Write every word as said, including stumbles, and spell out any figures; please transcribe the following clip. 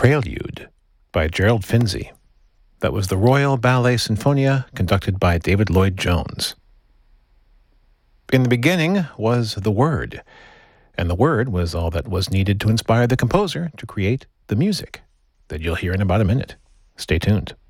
Prelude by Gerald Finzi. That was the Royal Ballet Sinfonia, conducted by David Lloyd Jones. In the beginning was the Word, and the Word was all that was needed to inspire the composer to create the music that you'll hear in about a minute. Stay tuned.